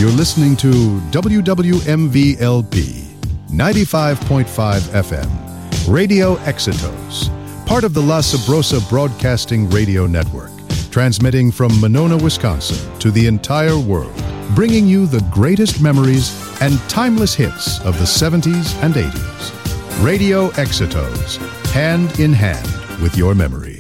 You're listening to WWMV-LP 95.5 FM, Radio Exitos, part of the La Sabrosa Broadcasting Radio Network, transmitting from Monona, Wisconsin to the entire world, bringing you the greatest memories and timeless hits of the 70s and 80s. Radio Exitos, hand in hand with your memories.